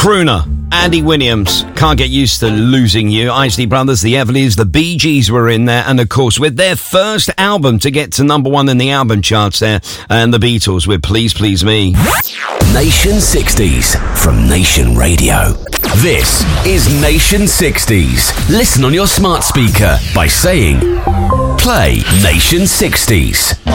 Crooner, Andy Williams, Can't Get Used to Losing You, Isley Brothers, the Everlys, the Bee Gees were in there, and of course with their first album to get to number one in the album charts there, and the Beatles with Please Please Me. Nation 60s from Nation Radio. This is Nation 60s. Listen on your smart speaker by saying, play Nation 60s.